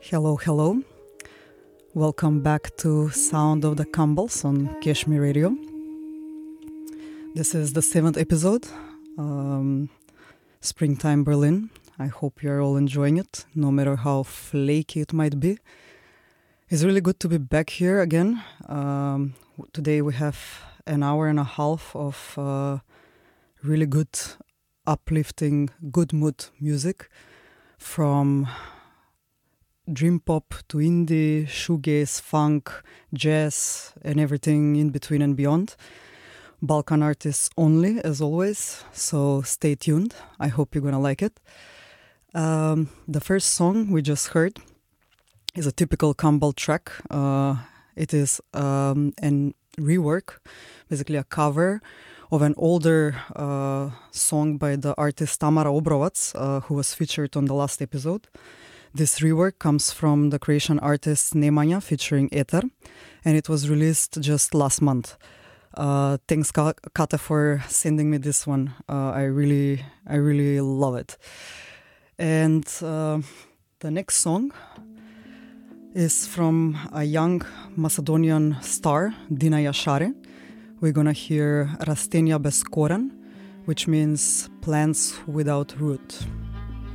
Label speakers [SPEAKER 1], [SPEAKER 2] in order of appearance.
[SPEAKER 1] Hello, hello. Welcome back to Sound of the Campbells on Kashmir Radio. This is the 7th episode, Springtime Berlin. I hope you're all enjoying it, no matter how flaky it might be. It's really good to be back here again. Today we have an hour and a half of really good, uplifting, good mood music from dream pop to indie, shoegaze, funk, jazz, and everything in between and beyond. Balkan artists only, as always, so stay tuned. I hope you're gonna like it. The first song we just heard is a typical Campbell track. It is a rework, basically a cover of an older song by the artist Tamara Obrovac, who was featured on the last episode. This rework comes from the Croatian artist Nemanja featuring Ether, and it was released just last month. Thanks, Kata, for sending me this one. I really love it. And the next song is from a young Macedonian star, Dina Yashare. We're gonna hear Rastenia bez koren, which means plants without root.